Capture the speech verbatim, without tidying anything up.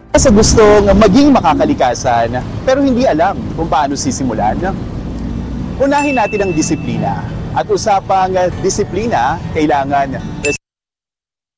Sa gustong maging makakalikasan pero hindi alam kung paano sisimulan? Unahin natin ang disiplina. At usapang disiplina, kailangan